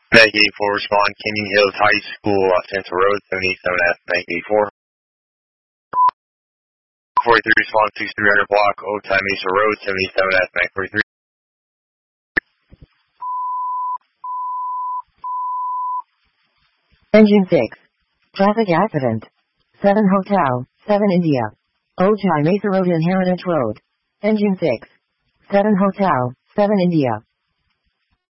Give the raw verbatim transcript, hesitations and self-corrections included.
Bank eighty-four, respond, Canyon Hills High School, uh, Central Road, seventy-seven F, Bank eighty-four. forty-three, respond, sixty-three hundred block, Old Time Mesa Road, seventy-seven F, Bank forty-three. Engine six. Traffic accident. seven Hotel, seven India. Old Time Mesa Road and Heritage Road. Engine six. seven Hotel, seven India.